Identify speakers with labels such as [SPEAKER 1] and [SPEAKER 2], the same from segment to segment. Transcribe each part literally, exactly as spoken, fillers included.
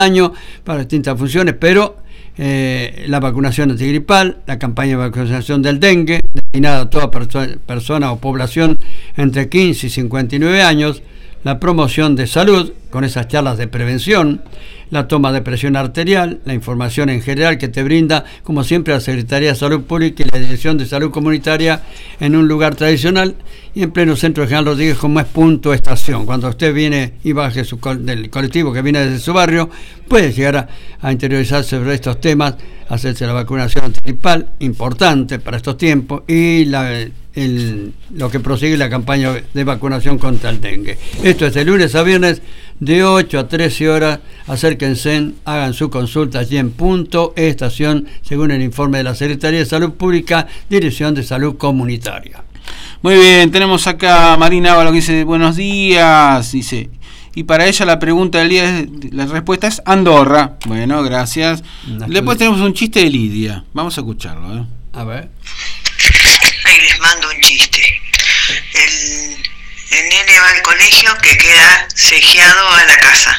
[SPEAKER 1] año para distintas funciones, pero eh, la vacunación antigripal, la campaña de vacunación del dengue, destinada a toda perso- persona o población entre quince y cincuenta y nueve años, la promoción de salud con esas charlas de prevención, la toma de presión arterial, la información en general que te brinda, como siempre, la Secretaría de Salud Pública y la Dirección de Salud Comunitaria en un lugar tradicional y en pleno centro de General Rodríguez, como es punto estación. Cuando usted viene y baje su col- del colectivo que viene desde su barrio, puede llegar a, a interiorizarse sobre estos temas, hacerse la vacunación antigripal, importante para estos tiempos, y la, el, lo que prosigue la campaña de vacunación contra el dengue. Esto es de lunes a viernes, de ocho a trece horas. Acérquense, hagan su consulta allí en punto estación, según el informe de la Secretaría de Salud Pública, Dirección de Salud Comunitaria.
[SPEAKER 2] Muy bien, tenemos acá a Marina Ávalo que dice, buenos días, dice, y para ella la pregunta del día, es, la respuesta es Andorra. Bueno, gracias.
[SPEAKER 1] Una
[SPEAKER 2] Después tenemos un chiste de Lidia, vamos a escucharlo, ¿eh?
[SPEAKER 1] A ver.
[SPEAKER 3] Ahí les mando un chiste. El, el nene va al colegio que queda segiado a la casa.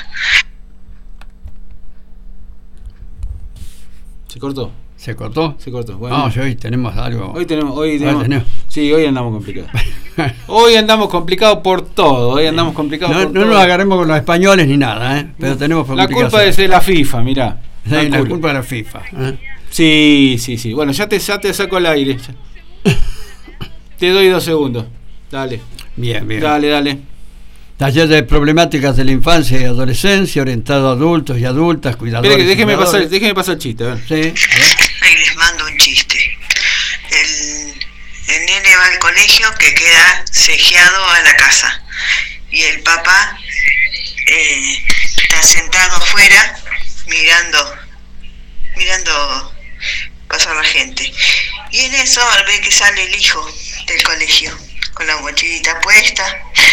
[SPEAKER 2] ¿Se cortó?
[SPEAKER 1] ¿Se cortó?
[SPEAKER 2] Se cortó. Bueno,
[SPEAKER 1] No, hoy tenemos algo.
[SPEAKER 2] hoy tenemos, hoy tenemos,
[SPEAKER 1] tenemos.
[SPEAKER 2] sí, hoy andamos complicados. Hoy andamos complicados por todo, hoy andamos complicados
[SPEAKER 1] No,
[SPEAKER 2] por
[SPEAKER 1] no
[SPEAKER 2] todo.
[SPEAKER 1] nos agarremos con los españoles ni nada, ¿eh? Pero tenemos
[SPEAKER 2] La culpa
[SPEAKER 1] complicaciones.
[SPEAKER 2] es de la FIFA, mirá.
[SPEAKER 1] Sí, la
[SPEAKER 2] Calcula.
[SPEAKER 1] culpa de la FIFA. ¿eh?
[SPEAKER 2] Sí, sí, sí. Bueno, ya te, ya te saco el aire. Te doy dos segundos. Dale,
[SPEAKER 1] Bien, bien.
[SPEAKER 2] dale, dale.
[SPEAKER 1] Taller de problemáticas de la infancia y adolescencia, orientado a adultos y adultas, cuidadores.
[SPEAKER 2] Espera que déjeme
[SPEAKER 1] y
[SPEAKER 2] pasar,
[SPEAKER 1] cuidadores.
[SPEAKER 2] déjeme pasar el chiste, a ver.
[SPEAKER 1] Sí, a ver.
[SPEAKER 3] Ahí les mando un chiste. El, el nene va al colegio que queda segiado a la casa. Y el papá eh, está sentado afuera mirando, mirando pasar la gente. Y en eso ve que sale el hijo del colegio con la mochilita puesta.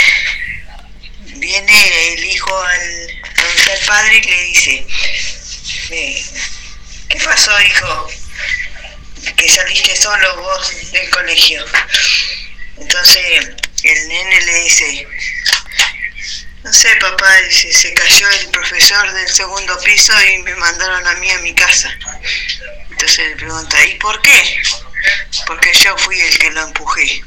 [SPEAKER 3] Viene el hijo al, a donde está el padre y le dice, eh, ¿qué pasó, hijo? Que saliste solo vos del colegio. Entonces el nene le dice, no sé, papá, dice, se cayó el profesor del segundo piso y me mandaron a mí a mi casa. Entonces le pregunta, ¿y por qué? Porque yo fui el que lo empujé.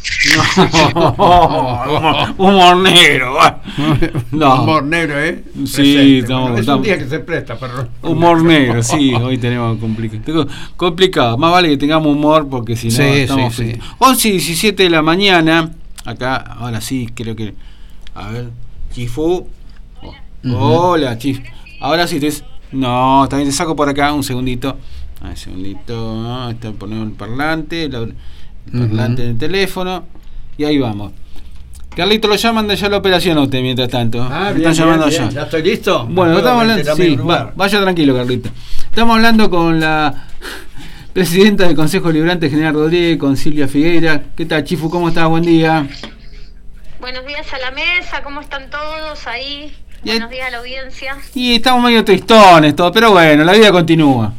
[SPEAKER 2] No, humor negro. No.
[SPEAKER 1] Humor negro, ¿eh?
[SPEAKER 2] Sí,
[SPEAKER 1] Presente.
[SPEAKER 2] estamos-
[SPEAKER 1] Bueno, es
[SPEAKER 2] estamos-
[SPEAKER 1] un día que se presta, pero...
[SPEAKER 2] Humor negro, sí, hoy tenemos complicado. Complicado, más vale que tengamos humor porque si no
[SPEAKER 1] Sí,
[SPEAKER 2] estamos
[SPEAKER 1] sí, sí.
[SPEAKER 2] fritos. once y diecisiete de la mañana, acá, ahora sí, creo que. A ver, Chifu. Oh,
[SPEAKER 1] Ujú.
[SPEAKER 2] Hola, Chif. Ahora sí te. No, también te saco por acá un segundito. Ah, un segundito. Ah, está poniendo el parlante, la- el parlante
[SPEAKER 1] Ujú.
[SPEAKER 2] del teléfono. Y ahí vamos. Carlito, lo llaman de allá a la operación a usted mientras tanto.
[SPEAKER 1] Ah,
[SPEAKER 2] Me
[SPEAKER 1] bien,
[SPEAKER 2] están llamando
[SPEAKER 1] bien,
[SPEAKER 2] allá.
[SPEAKER 1] bien. ¿Ya estoy listo?
[SPEAKER 2] Bueno,
[SPEAKER 1] ¿Puedo
[SPEAKER 2] estamos hablando,
[SPEAKER 1] retirarme
[SPEAKER 2] sí,
[SPEAKER 1] del lugar?
[SPEAKER 2] va- vaya tranquilo, Carlito. Estamos hablando con la presidenta del Consejo Liberante, General Rodríguez, con Silvia Figueira. ¿Qué tal, Chifu? ¿Cómo estás? Buen día.
[SPEAKER 4] Buenos días a la mesa, ¿cómo están todos ahí?
[SPEAKER 2] Y ahí-
[SPEAKER 4] Buenos días a la audiencia.
[SPEAKER 2] Y estamos medio tristones, todo, pero bueno, la vida continúa.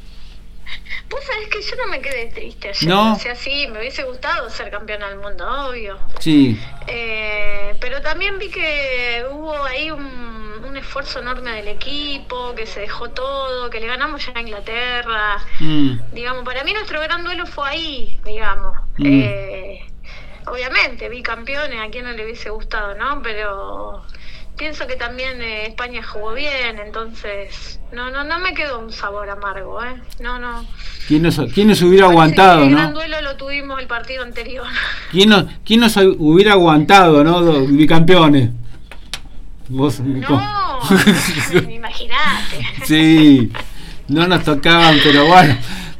[SPEAKER 4] Vos sabés que yo no me quedé triste ayer.
[SPEAKER 2] ¿No?
[SPEAKER 4] O sea, sí, me hubiese gustado ser campeona del mundo, obvio.
[SPEAKER 2] Sí.
[SPEAKER 4] Eh, pero también vi que hubo ahí un, un esfuerzo enorme del equipo, que se dejó todo, que le ganamos ya a Inglaterra.
[SPEAKER 2] Mm.
[SPEAKER 4] Digamos, para mí nuestro gran duelo fue ahí, digamos.
[SPEAKER 2] Mm.
[SPEAKER 4] Eh, obviamente, bicampeones, a quien no le hubiese gustado, ¿no? Pero pienso que también eh, España jugó bien, entonces no no no me quedó un sabor amargo, ¿eh? No, no.
[SPEAKER 2] ¿Quién nos, quién nos hubiera
[SPEAKER 4] Parece
[SPEAKER 2] aguantado,
[SPEAKER 4] que el gran
[SPEAKER 2] no?
[SPEAKER 4] duelo lo tuvimos el partido anterior.
[SPEAKER 2] ¿Quién nos, quién nos hubiera aguantado, no? Los bicampeones. Vos.
[SPEAKER 4] No, imagínate.
[SPEAKER 2] Sí. No nos tocaban, pero bueno.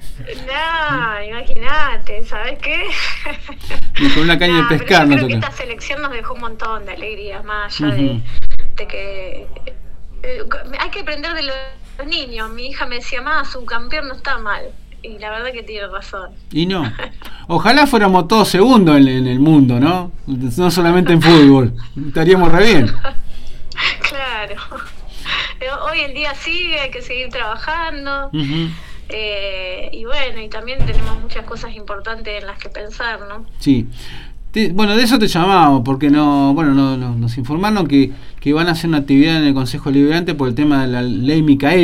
[SPEAKER 4] No, imagínate, ¿sabes qué?
[SPEAKER 2] Ni con una caña
[SPEAKER 4] No,
[SPEAKER 2] de
[SPEAKER 4] pero
[SPEAKER 2] pescar
[SPEAKER 4] yo
[SPEAKER 2] nos
[SPEAKER 4] creo que
[SPEAKER 2] toca.
[SPEAKER 4] esta selección nos dejó un montón de alegrías, más allá
[SPEAKER 2] Ujú.
[SPEAKER 4] de, de que eh, hay que aprender de los niños. Mi hija me decía, más su campeón no está mal. Y la verdad que tiene razón.
[SPEAKER 2] Y no. Ojalá fuéramos todos segundos en, en el mundo, ¿no? No solamente en fútbol. Estaríamos re bien.
[SPEAKER 4] Claro. Hoy el día sigue, hay que seguir trabajando.
[SPEAKER 2] Ujú.
[SPEAKER 4] Eh, y bueno, y también tenemos muchas cosas importantes en las que pensar, ¿no?
[SPEAKER 2] Sí. Te, bueno, de eso te llamamos, porque no, bueno, no, no, nos informaron que, que van a hacer una actividad en el Consejo Deliberante por el tema de la ley Micaela.